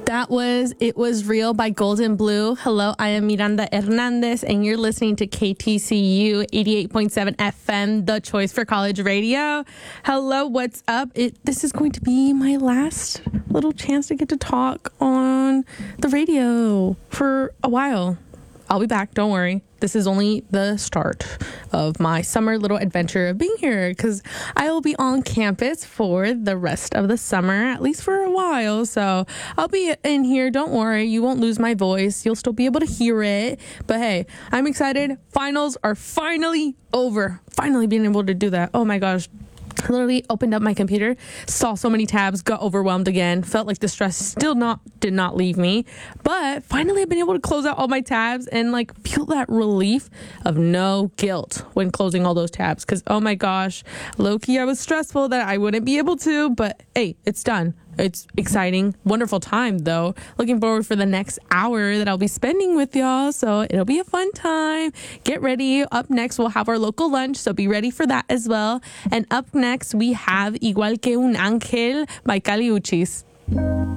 It Was Real by Golden Blue. Hello, I am Miranda Hernandez, and you're listening to KTCU 88.7 FM, the choice for college radio. Hello, what's up? This is going to be my last little chance to get to talk on the radio for a while. I'll be back, don't worry. This is only the start of my summer little adventure of being here, because I will be on campus for the rest of the summer, at least for a while. So I'll be in here. Don't worry. You won't lose my voice. You'll still be able to hear it. But hey, I'm excited. Finals are finally over. Finally being able to do that. Oh my gosh. I literally opened up my computer, saw so many tabs, got overwhelmed again, felt like the stress did not leave me. But finally I've been able to close out all my tabs and feel that relief of no guilt when closing all those tabs. Because oh my gosh, low-key I was stressful that I wouldn't be able to, but hey, it's done. It's exciting, wonderful time though. Looking forward for the next hour that I'll be spending with y'all. So it'll be a fun time. Get ready. Up next, we'll have our local lunch. So be ready for that as well. And up next, we have Igual que un ángel by Cali Uchis.